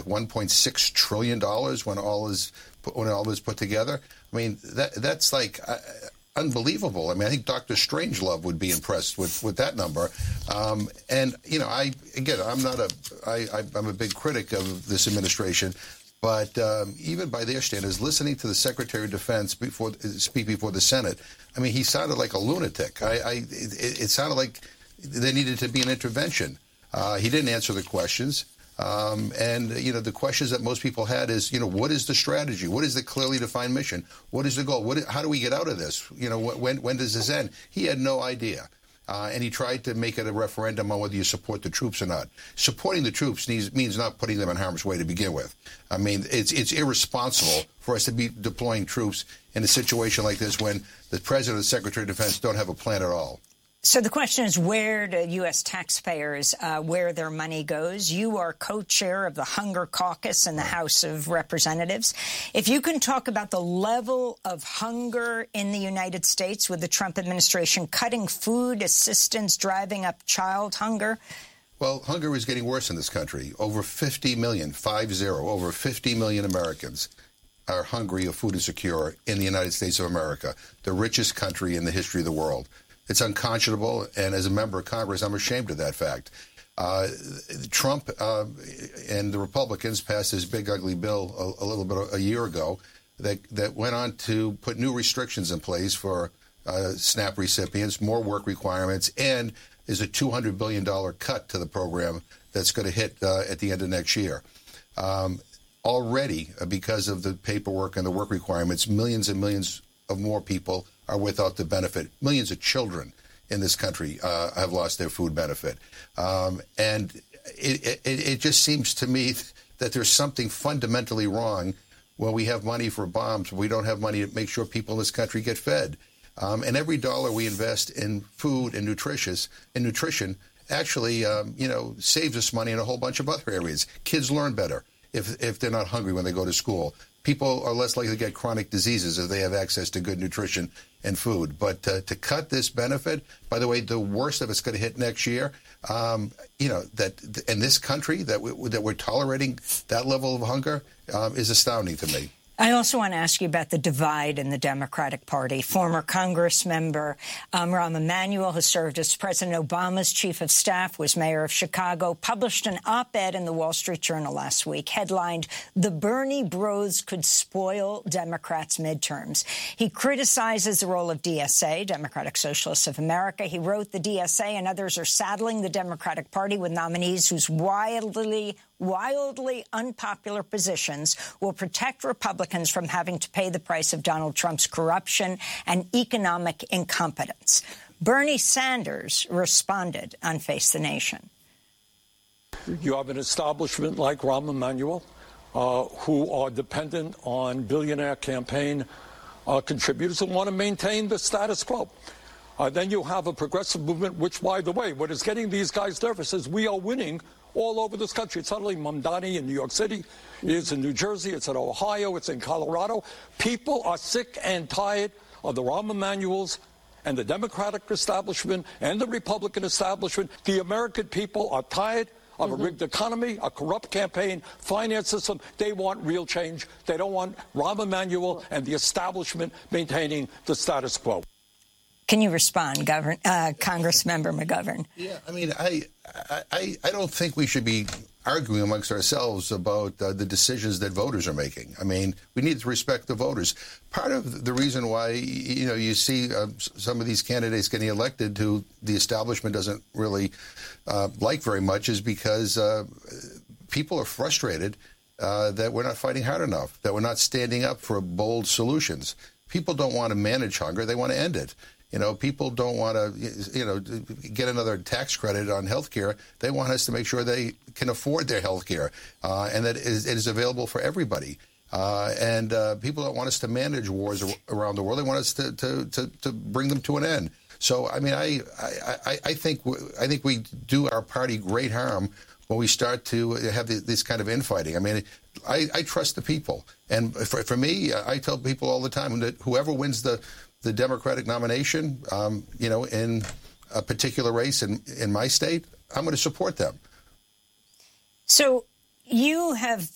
$1.6 trillion when all is put together. I mean, that's like unbelievable. I mean, I think Dr. Strangelove would be impressed with that number. And, you know, I'm a big critic of this administration. But even by their standards, listening to the Secretary of Defense speak before the Senate, I mean, he sounded like a lunatic. It sounded like there needed to be an intervention. He didn't answer the questions. And, you know, the questions that most people had is, you know, what is the strategy? What is the clearly defined mission? What is the goal? How do we get out of this? You know, when does this end? He had no idea. And he tried to make it a referendum on whether you support the troops or not. Supporting the troops means not putting them in harm's way to begin with. I mean, it's irresponsible for us to be deploying troops in a situation like this when the President and the Secretary of Defense don't have a plan at all. So the question is, where do U.S. taxpayers, where their money goes? You are co-chair of the Hunger Caucus in the House of Representatives. If you can talk about the level of hunger in the United States with the Trump administration cutting food assistance, driving up child hunger. Well, hunger is getting worse in this country. Over 50 million, over 50 million Americans are hungry or food insecure in the United States of America, the richest country in the history of the world. It's unconscionable, and as a member of Congress, I'm ashamed of that fact. Trump and the Republicans passed this big, ugly bill a year ago that went on to put new restrictions in place for SNAP recipients, more work requirements, and is a $200 billion cut to the program that's going to hit at the end of next year. Already, because of the paperwork and the work requirements, millions and millions of more people are without the benefit. Millions of children in this country have lost their food benefit. And it just seems to me that there's something fundamentally wrong when we have money for bombs. We don't have money to make sure people in this country get fed. And every dollar we invest in food and nutrition actually, saves us money in a whole bunch of other areas. Kids learn better if they're not hungry when they go to school. People are less likely to get chronic diseases if they have access to good nutrition and food. But to cut this benefit, by the way, the worst of it's going to hit next year. That in this country that we're tolerating that level of hunger is astounding to me. I also want to ask you about the divide in the Democratic Party. Former Congress member Rahm Emanuel, who served as President Obama's chief of staff, was mayor of Chicago, published an op-ed in the Wall Street Journal last week, headlined, "The Bernie Bros Could Spoil Democrats' Midterms." He criticizes the role of DSA, Democratic Socialists of America. He wrote, "The DSA and others are saddling the Democratic Party with nominees whose wildly unpopular positions will protect Republicans from having to pay the price of Donald Trump's corruption and economic incompetence." Bernie Sanders responded on Face the Nation. You have an establishment like Rahm Emanuel, who are dependent on billionaire campaign contributors who want to maintain the status quo. Then you have a progressive movement, which, by the way, what is getting these guys nervous is we are winning all over this country. It's not only Mamdani in New York City, it is in New Jersey, it's in Ohio, it's in Colorado. People are sick and tired of the Rahm Emanuels and the Democratic establishment and the Republican establishment. The American people are tired of a rigged economy, a corrupt campaign, finance system. They want real change. They don't want Rahm Emanuel and the establishment maintaining the status quo. Can you respond, Congressmember McGovern? Yeah, I mean, I don't think we should be arguing amongst ourselves about the decisions that voters are making. I mean, we need to respect the voters. Part of the reason why, you see some of these candidates getting elected who the establishment doesn't really like very much is because people are frustrated that we're not fighting hard enough, that we're not standing up for bold solutions. People don't want to manage hunger. They want to end it. People don't want to, get another tax credit on health care. They want us to make sure they can afford their health care and that it is available for everybody. And people don't want us to manage wars around the world. They want us to bring them to an end. So, I mean, I think we do our party great harm when we start to have this kind of infighting. I mean, I trust the people. And for me, I tell people all the time that whoever wins the Democratic nomination, in a particular race in my state, I'm going to support them. So you have